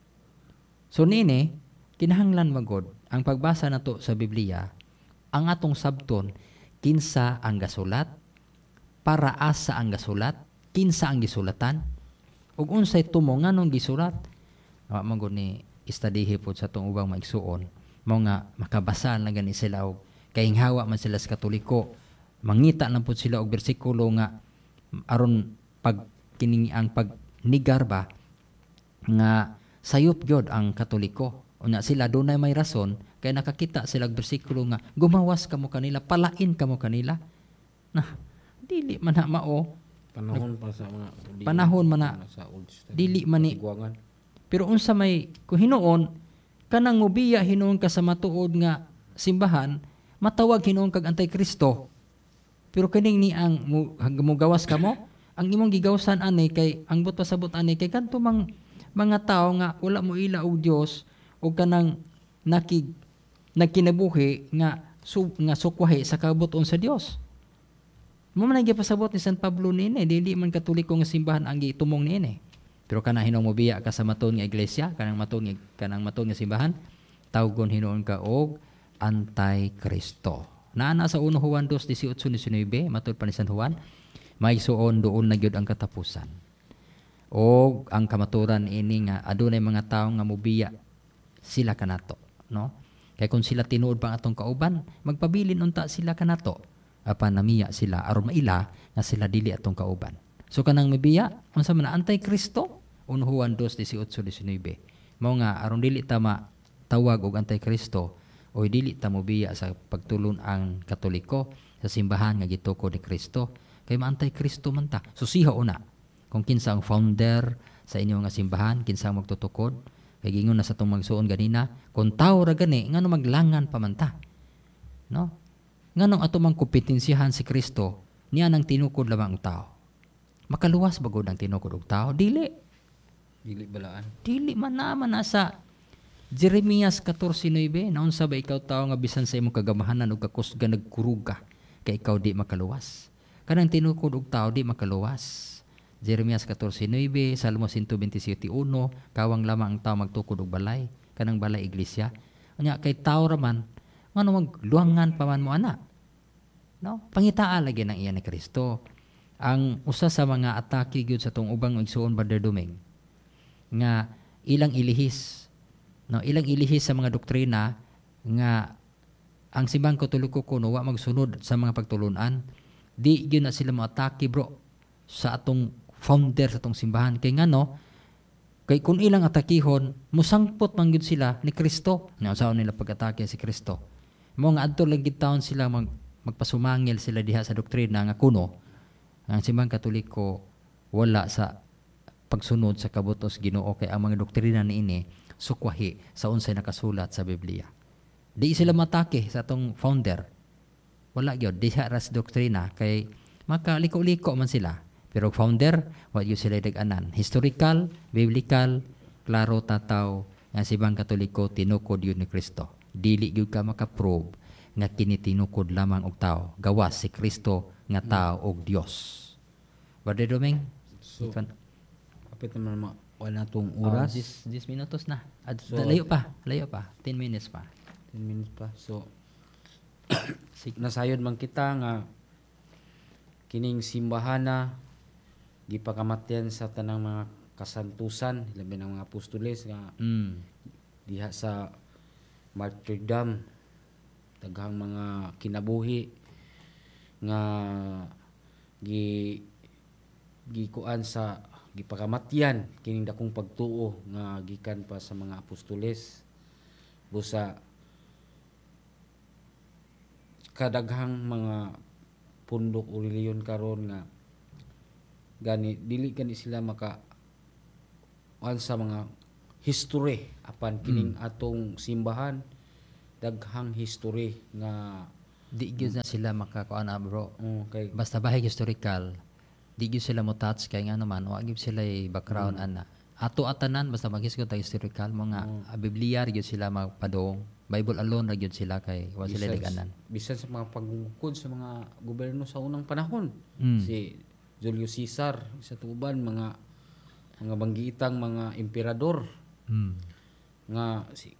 So nini, kinahanglan magod ang pagbasa nato sa Biblia, ang atong sabton kinsa ang gasulat, para asa ang gasulat, kinsa ang gisulatan, ug unsay tumo nganong gisulat. Wa man gud ni istadihi pod sa atong ubang maigsuon, mao nga makabasa na gani sila og kahinghawa man sila sa Katoliko, mangita na pod sila og bersikulo nga aron pag kining ang pagnigar ba nga sayop gyud ang Katoliko. Unya sila dunay may rason kay nakakita sila og bersikulo nga gumawas kamo kanila, palain kamo kanila. Nah, dili man na mao. Panahon pa sa mga Panahon man na sa Old Testament. dili man ni. Tiguangan. Pero unsa may kung hinuon kanang mobiya hinuon ka sa matuod nga simbahan, matawag hinuon kag Antikristo. Pero kining ni ang mugawas kamo, ang imong gigawsan ani kay ang buot pasabot ani kay kadto mang mga tao nga wala mo ila og Dios o kanang nakig nagkinabuhi nga su, nga sukwahi sa kabuton sa Dios. Mo man gipasabot ni San Pablo niini, dili man Katoliko nga simbahan ang gitumong niini. Pero kana hinuon mo biya ka sa maton nga iglesia, kanang maton nga kanang maton nga simbahan, tawgon hinuon ka og Antikristo. Naana sa una Juan two eighteen nineteen matud pa ni San Juan, may suon doon na gyud ang katapusan. O ang kamaturan ini nga adunay mga tawo nga mobiya sila kanato, no? Kay kung sila tinuod pa ang atong kauban, magpabilin unta sila kanato. Apan namiya sila aron maila nga sila dili atong kauban. So kanang mabiya unsa man Antikristo? una Juan two eighteen nineteen. Mao nga aron dili ta matawag og Antikristo o dili ta mobiya sa pagtulon ang Katoliko sa simbahan nga gitukod ni Kristo. Kay ma-Antikristo man ta. Susiha una kung kinsa ang founder sa inyo nga simbahan, kinsa ang magtutukod. Kay gingon na sa itong magsuon ganina, kung tao ra gani, ngano maglangan pa man ta. No? Nganong ato mang kompetensyahan si Kristo, niya nang tinukod lamang ang tao. Makaluwas ba gud ang tinukod og tao? Dili. Dili balaan. Dili man naman nasa Jeremias fourteen nine, naun sa ba ikaw tao nga bisan sa imong kagamahanan ug kakusga nagkuruga, kay ikaw di makaluwas. Kanang tinukod og tao di makaluwas. Jeremias fourteen nine, Salmo one twenty-seven one, kawang lamang ang tao magtukod og balay, kanang balay iglesia. Unya kay tao ra man, ngano magluangan pa man mo ana. No? Pangitaa lagi ng iyan ni Kristo. Ang usa sa mga atake gyud sa tong ubang igsuon Brother Dumeng nga ilang ilihis, no, ilang ilihis sa mga doktrina nga ang simbahang Katoliko kuno wa magsunod sa mga pagtulunan. Di gyud na sila mo atake bro sa atong founder sa atong simbahan kay ngano kay kung ilang atakihon musangpot man gyud sila ni Kristo. Nga usaon nila pag-atake si Kristo. Mo nga adto lang gid taon sila mag, magpasumangil sila diha sa doktrina nga kuno ang simbahang Katoliko wala sa pagsunod sa kabutos Ginoo kay ang mga doktrina niini sukwahi sa unsay nakasulat sa Biblia. Di sila matake sa atong founder. Wala gyud diha ras doktrina kay makaliko-liko man sila. Pero founder, wa gyud sila dag-anan. Historical, biblical, klaro tataw nga simbahang Katoliko tinukod yun ni Kristo. Dili gyud ka makaprove nga kini tinukod lamang og tao. Gawas si Kristo nga tao og Dios. Brother Domeng, So, ikon. kapit naman ma wala tong Oras, oras. ten minutos na. Ad, So, layo pa, layo pa. ten minutes pa. ten minutes pa. So, Sige. nasayod man kita nga kining simbahana gipakamatyan sa tanang mga kasantusan, labi ng mga apostoles nga Mm. diha sa martyrdom, daghang mga kinabuhi nga gi gikuan sa gipakamatyan kining dakong pagtuo nga gikan pa sa mga apostoles busa kadaghang mga pundok o reliyon karon nga gani dili gani sila maka kuan sa mga history apan kining atong simbahan daghang history nga Di gyud na sila makakuan na bro. oh, kay Basta bahay historical, di gyud sila mo touch kay nga naman wa gyud sila ay background ana. Ato atanan basta maghisgot ta historical mo nga mm. Biblia gyud sila magpadong. Bible alone ra gyud sila kay wa sila liganan. Bisan sa mga paggungkod sa mga gobyerno sa unang panahon. Mm. Si Julius Caesar sa tuban mga mga banggitang mga emperador Mm. nga si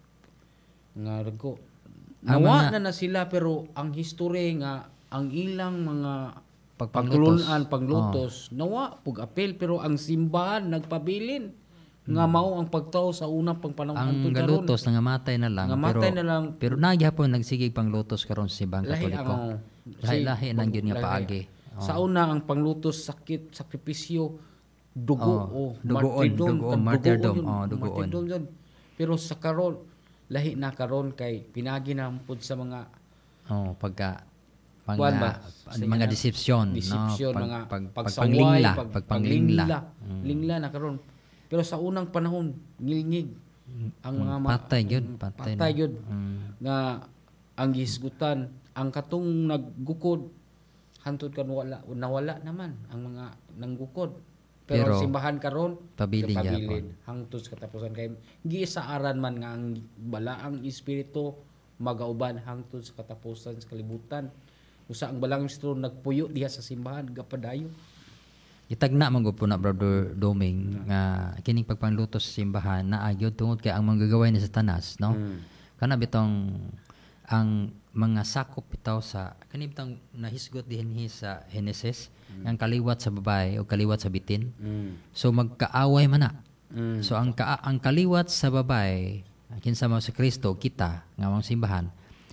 nga ragko Ang nawa mga- na na sila pero ang history nga ang ilang mga Pagpanglutos. paglunan panglutos nawa pug apel pero ang simbahan nagpabilin nga mao ang pagtaw sa unang pangpanahon Ang hangtod karon. galutos nga matay na lang Nga matay pero na lang. pero nagyapon nagsigig panglutos karon sa Simbang Lahi Katoliko. ang Lahi-lahi nang yun nga lahi. paagi. Sa una ang panglutos sakit sakripisyo dugo Oh, o dugoon, dugoon, martyrdom, yun, oh, dugoon. martyrdom yun. Pero sa karon lahi na karon kay pinagi na pud sa mga Oh, pagka mga Kuwan ba? ano, mga deception, deception, no? Pag, mga pag, pagsaway, pagpanglingla, pag, pagpanglingla. paglingla, lingla na karon. Pero sa unang panahon ngilngig ang mga ma- Patay gyud, mm, patay patay na. gyud Mm. nga ang gisgutan ang katong naggukod hantod kan wala nawala naman ang mga nanggukod. Pero, Pero, ang simbahan karon pabilin pabilin hangtod sa katapusan kay giisaaran man nga ang balaang espiritu magauban hangtod sa katapusan sa kalibutan. Usa ang balaang espiritu nagpuyo diha sa simbahan gapadayo. Itagna man gud po na Brother Doming nga kining pagpanglutos sa simbahan naa gyud tungod kay ang manggagaway ni Satanas, no? Mm. Kana bitong ang mga sakop bitaw sa kani bitong nahisgot dinhi sa Genesis ang kaliwat sa babae o kaliwat sa bitin. Mm. So magkaaway man na. Mm. So ang ka- ang kaliwat sa babae kinsa mao si Kristo kita nga mga simbahan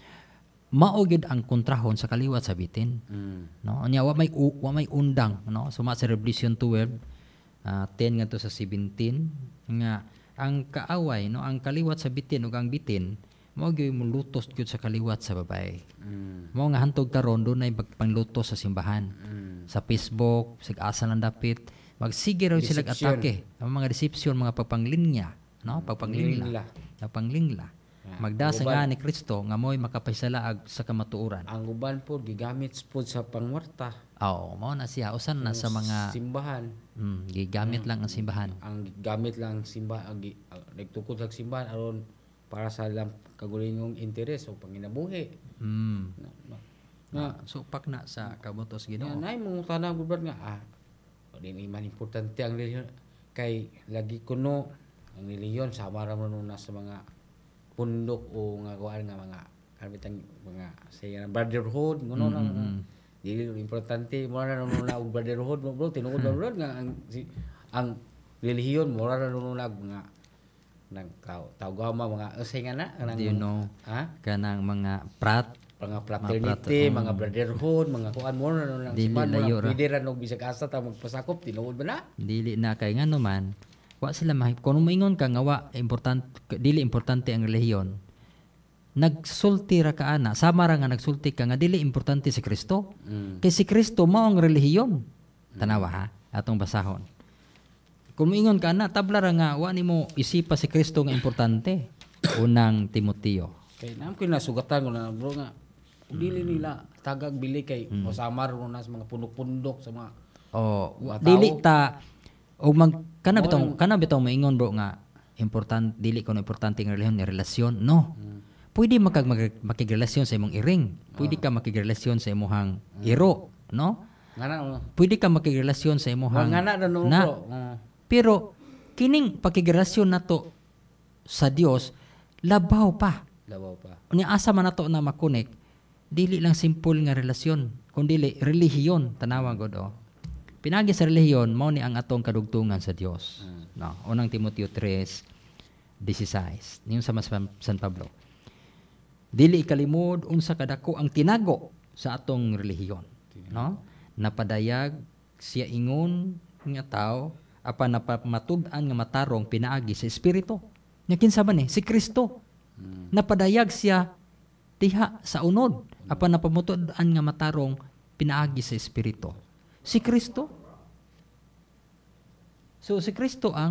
mao gyud ang kontrahon sa kaliwat sa bitin. Mm. No, nya wa may u- wa may undang, no? Suma sa Revelation twelve, ah, ten ngadto sa seventeen nga ang kaaway, no, ang kaliwat sa bitin ug ang bitin mao gyud mulutos gyud sa kaliwat sa babae. Mm. Mao nga hantod karon dunay pagpanglutos sa simbahan. Mm. Sa Facebook, sa asa lang dapit, magsige raw sila Deception. atake. Ang mga deception, mga pagpanglinya, no? Pagpanglingla. Lingla. Pagpanglingla. Magdasa nga ni Kristo nga mo'y makapasalaag sa kamatuoran. Ang uban po gigamit po sa pangwarta. Oo, mao na siya. Usan na sa mga simbahan. mm, gigamit lang ang simbahan. Ang gamit lang simbahan ang, gi- ang nagtukod sa simbahan aron para sa lang kagulingong interes o panginabuhi. Mm. Na, na, na, Supak na sa kabutos na, Ginoo. na mong tanang gubern nga ah dili man importante ang reliyon kay lagi kuno ang reliyon sama ra man na sa mga pundok o nga kuan nga mga karbitang mga say brotherhood ngono Mm, lang mm, mm. dili importante mo ra no na og brotherhood mo bro tinuod ba bro nga ang si, ang relihiyon mo ra no na mga nang tao tao gama mga usay nga na kanang- Do you know ha kanang mga prat mga Mga fraternity, prat- mga brotherhood, mga kuan mo na lang Dili simbahan mo layo lang ra. pwede ra no bisag asa ta magpasakop tinuod ba na? dili na kay ngano man wa sila mahip kun moingon ka nga wa importante dili importante ang relihiyon. Nagsulti ra ka ana, sama ra nga nagsulti ka nga dili importante si Kristo. Mm. Kay si Kristo mao ang relihiyon. Tanawa ha, atong basahon. Kung moingon ka na tabla ra nga wa nimo isipa si Kristo nga importante. Unang Timoteo. Kay nam ko nasugatan ko na bro nga dili nila tagag bili kay Mm. mosamar mo na sa mga pundok-pundok sa mga O Mga dili tao. ta o mag kana Oo, bitong yung- kana bitong moingon bro nga important dili kuno importante ang relihiyon ni relasyon. No. Pwede makag mag- makigrelasyon sa imong iring. Pwede ka makigrelasyon sa imong iro, no? ngana mo. Pwede ka makigrelasyon sa imong Ngana na no na. bro. Oh. Pero kining pakigrelasyon nato sa Dios labaw pa. Labaw pa. Unya asa man nato na makunik, dili lang simple nga relasyon, kundi relihiyon tanawa gud oh. Pinagi sa relihiyon mao ni ang atong kadugtungan sa Dios. No, unang Timoteo three sixteen. Niyon sa mas San Pablo. Dili ikalimod unsa kadako ang tinago sa atong relihiyon, no? Napadayag siya ingon nga tao apan napamatud-an nga matarong pinaagi sa espiritu. Nya kinsa ba ni? Si Kristo. Napadayag siya diha sa unod apan napamutud-an nga matarong pinaagi sa espiritu. Si Kristo. So si Kristo ang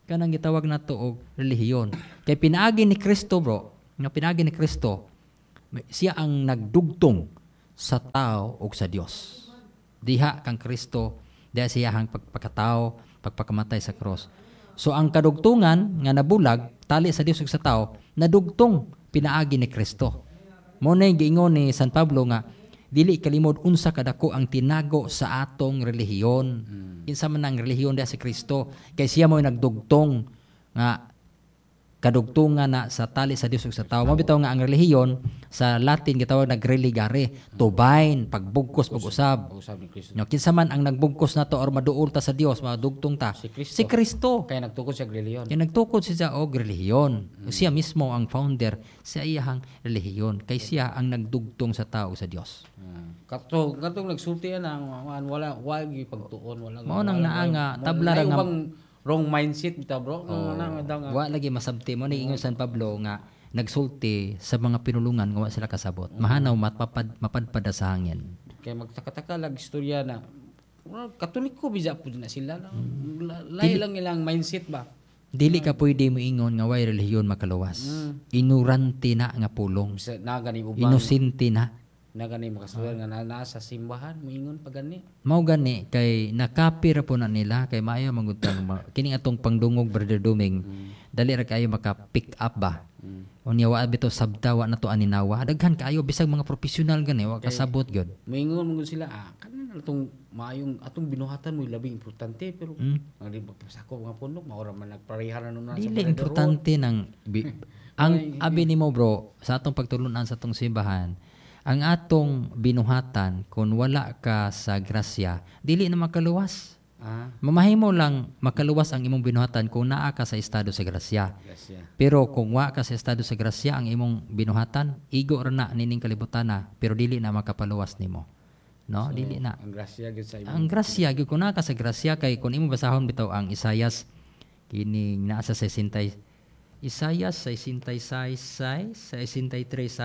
kanang gitawag nato og relihiyon. Kay pinaagi ni Kristo bro, nga pinaagi ni Kristo, siya ang nagdugtong sa tao ug sa Dios. Diha kang Kristo, diha siya ang pagpakatao, pagpakamatay sa cross. So ang kadugtungan nga nabulag tali sa Dios ug sa tao, nadugtong pinaagi ni Kristo. Mo nay giingon ni San Pablo nga dili kalimod unsa kadako ang tinago sa atong relihiyon. Hmm. Kinsa man ang relihiyon diha si Kristo, kay siya mo nagdugtong nga kadugtungan na sa tali sa Dios ug sa tao. Mo bitaw nga ang relihiyon sa Latin gitawag nagreligare, to bind, pagbugkos pag-usab. Usab ni Kristo. No, kinsa man ang nagbugkos nato or maduol ta sa Dios, madugtong ta Si Kristo. si Kristo. Kaya nagtukod siya relihiyon. Kaya nagtukod siya og relihiyon. Siya mismo ang founder sa iyang relihiyon. Kay siya ang nagdugtong sa tao ug sa Dios. Kato, katong nagsulti yan ang wala wag pagtuon wala. Mao nang naa nga tabla ra nga wrong mindset bitaw bro. oh, nga daw nga. wa lagi masabti mo ni ingon San Pablo nga nagsulti sa mga pinulungan nga wa sila kasabot. Mahanaw matpapad mapadpada sa hangin. Kay magtaka-taka lag istorya na well, Katoliko bisa pud na sila. Lahi lang ilang mindset ba. Dili ka pwede mo ingon nga way relihiyon makaluwas. Mm. Inurante na nga pulong. Bisa na gani ubang. Inosente na. Na gani makasulan nga naa sa simbahan moingon pa gani. Mao gani kay nakapira po na nila kay maayo mangutang kining atong pangdungog Brother Duming. Mm. Dali ra kayo maka-pick up ba. Mm. Unya wa bitaw sabta wa nato aninawa. Daghan kaayo bisag mga profesional gani wa kasabot gyud. Moingon mong sila ah kanan atong maayong atong binuhatan mo labing importante pero mm. ang di pasako mga pundok maura man nagpareharan na sa dili importante nang bi, ang abi nimo bro sa atong pagtulunan sa atong simbahan. Ang atong binuhatan kung wala ka sa grasya, dili na makaluwas. Ah. Mamahimo lang makaluwas ang imong binuhatan kung naa ka sa estado sa grasya. Grasya. Pero kung wa ka sa estado sa grasya ang imong binuhatan, igo ra na nining kalibutan na, pero dili na makapaluwas nimo. No, so, dili na. Ang grasya gyud sa imong. Ang grasya gyud kung naa ka sa grasya kay kung imong basahon bitaw ang Isaias kining naa sa sesenta Isaias sesenta y seis, sesenta y tres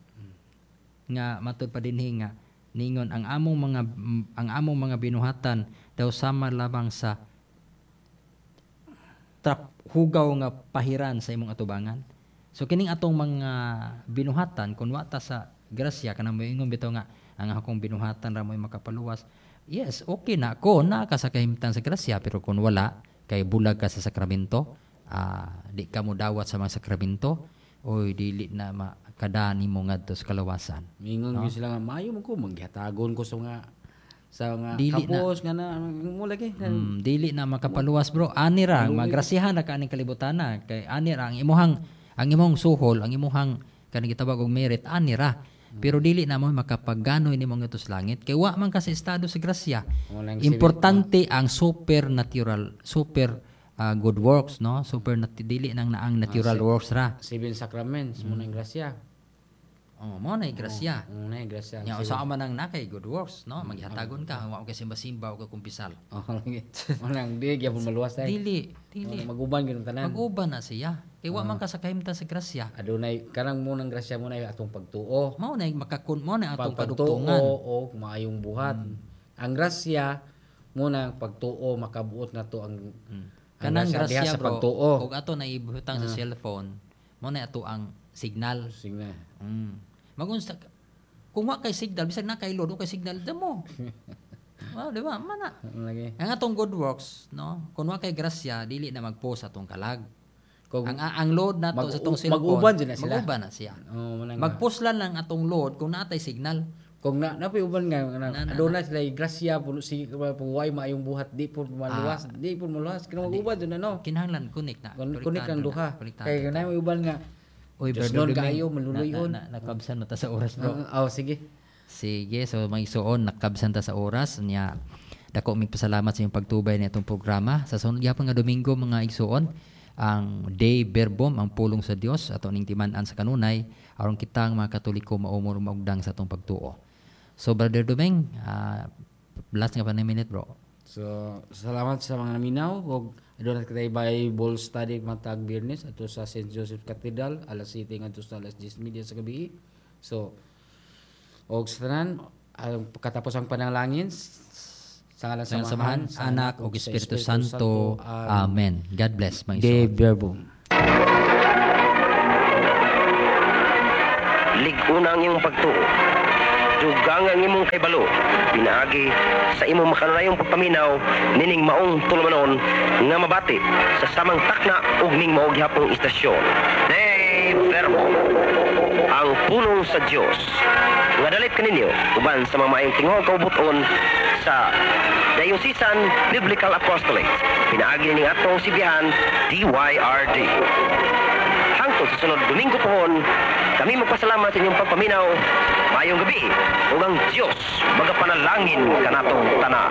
nga matud pa dinhi nga ningon ang among mga ang among mga binuhatan daw sama lamang sa trap hugaw nga pahiran sa imong atubangan. So kining atong mga binuhatan kun wa ta sa grasya kanang moingon bitaw nga ang akong binuhatan ra mo'y makapaluwas. Yes, okay na ko na ka sa kahimtang sa grasya pero kun wala kay bulag ka sa sakramento, ah di ka mo dawat sa mga sakramento oy dili na ma kada nimo ngadto sa kalawasan. Mingon no? Sila nga maayo man ko manghatagon ko sa mga sa nga dili kapos nga na mo lagi. Mm, dili na makapaluwas bro. Ani ra magrasihan na kaning kalibutan na kay ani ra ang imuhang ang imong suhol, ang imuhang kanang gitawag og merit ani ra. Pero dili na mo makapaganoy nimo ngadto sa langit kay wa man ka sa estado sa grasya. Importante ang supernatural, super uh, good works, no? Super nat- dili nang naang natural ah, works ra. Seven sacraments mo nang grasya. Oh, mo na grasya. Mo na grasya. Nya usa man nang nakay good works, no? Maghatagon ka, wa ka simba-simba o ka kumpisal. Oh, lagi. Mo nang di gyapon maluwas tay. Dili, dili. Maguban gyud tanan. Maguban na siya. Kay wa man ka sa kahimtang sa grasya. Adunay kanang mo nang grasya mo na atong pagtuo. Mao na makakun mo na atong kadugtungan. Oo, o maayong buhat. Hmm. Ang grasya mo nang pagtuo makabuot nato ang hmm. kanang grasya sa pagtuo. Ug ato na ibutang uh. sa cellphone, mo na ato ang signal. Signal. Mm. Magunsa kung wa kay signal bisag na kay load o kay signal damo. Wow, di ba? Mana. Lagi. Ang atong good works, no? Kung wa kay grasya, dili na mag-post atong kalag. Kung ang ang load nato mag, sa atong cellphone, mag-uban na sila. Mag-uban na siya. Oh, mag-post lang lang atong load kung natay signal. Kung na napoy uban nga aduna sila grasya puno sige puway maayong buhat di pud maluwas, ah, di pud maluwas kina mag-uban dun ano. Kinahanglan connect na. Connect ang duha. Kay na may uban nga oy, Brother Duming, kayo maluluyon. Na, na, nakabsan mo ta sa oras, bro. Uh, oh, sige. Sige, so may suon, nakabsan ta sa oras. Nya, dako mig pasalamat sa iyong pagtubay na itong programa. Sa sunod yapon nga Domingo, mga igsuon, ang Dei Verbum, ang pulong sa Dios, ato ning timan-an sa kanunay, aron kitang mga Katoliko maumor maugdang sa atong pagtuo. So, Brother Duming, uh, last nga pa na minute, bro. So, salamat sa mga naminaw. Huwag doon natin Bible study matag Biyernes ato sa Saint Joseph Cathedral alas siyete ngadto sa alas diyes media sa gabi. So og sa tanan ang katapos ang panalangin Sa ngalan Sa samahan, sa Anak ug Espiritu Santo. Amen. God bless, mga De igsoon. Verbum. Ligunang imong pagtuo. Dugang ang imong kaybalo. Pinaagi sa imong makanayong pagpaminaw nining maong tulumanon nga mabati sa samang takna ug ning maong gihapong istasyon. De Verbum. Ang pulong sa Dios nga dalit kaninyo uban sa mga maayong tingog kaubuton sa Diocesan Biblical Apostolate. Pinaagi ning atong sibihan D Y R D. Hangtod sa sunod Domingo pohon, kami magpasalamat sa inyong pagpaminaw. Mayong gabi, ug ang Dios magapanalangin kanatong tanan.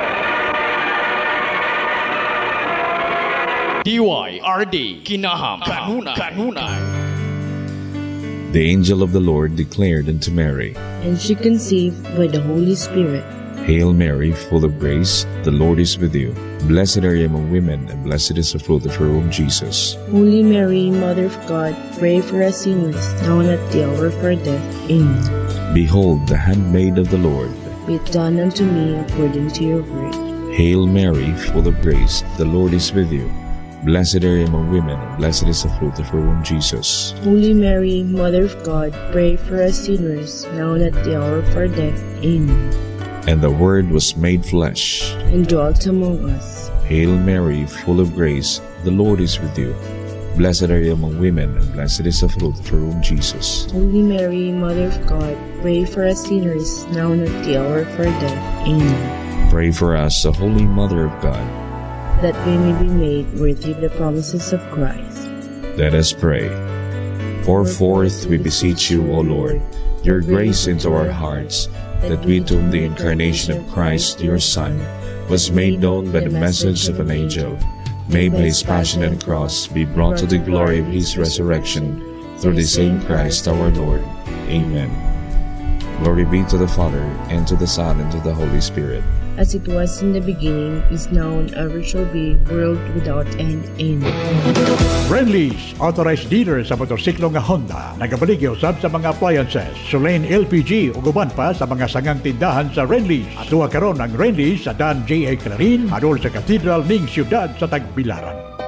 D Y R D Kinaham Kanunay Kanunay. The angel of the Lord declared unto Mary, And she conceived by the Holy Spirit. Hail Mary, full of grace, the Lord is with you. Blessed are you among women, and blessed is the fruit of your womb, Jesus. Holy Mary, Mother of God, pray for us sinners, now and at the hour of our death. Amen. Behold, the handmaid of the Lord. Be it done unto me according to your word. Hail Mary, full of grace, the Lord is with you. Blessed are you among women, and blessed is the fruit of your womb, Jesus. Holy Mary, Mother of God, pray for us sinners, now and at the hour of our death. Amen. And the Word was made flesh. And dwelt among us. Hail Mary, full of grace, the Lord is with you. Blessed are you among women, and blessed is the fruit of your womb, Jesus. Holy Mary, Mother of God, pray for us sinners, now and at the hour of our death. Amen. Pray for us, the Holy Mother of God. That we may be made worthy of the promises of Christ. Let us pray. Pour forth, we beseech you, O Lord, your grace into our hearts, that we to whom the incarnation of Christ, your Son, was made known by the message of an angel, may by his passion and cross be brought to the glory of his resurrection, through the same Christ our Lord. Amen. Glory be to the Father, and to the Son, and to the Holy Spirit. As it was in the beginning, is now, and ever shall be, world without end. Amen. Renlease, authorized dealer sa motorsiklo nga Honda. Nagabaligyo sab sa mga appliances, Sulain L P G ug uban pa sa mga sangang tindahan sa Renlease. Atuwa karon ang Renlease sa Dan J A Clarin, adol sa Katedral ning siyudad sa Tagbilaran.